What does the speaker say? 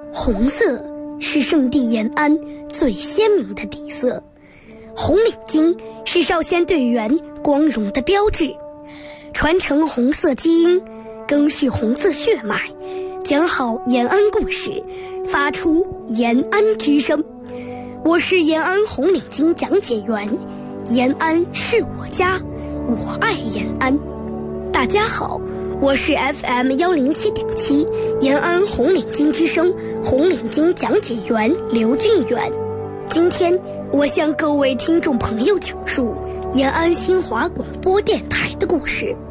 红色是圣地延安最鲜明的底色，红领巾是少先队员光荣的标志。传承红色基因，赓续红色血脉，讲好延安故事，发出延安之声。我是延安红领巾讲解员，延安是我家，我爱延安。大家好，我是 FM107.7 延安红领巾之声红领巾讲解员刘俊远。今天我向各位听众朋友讲述延安新华广播电台的故事。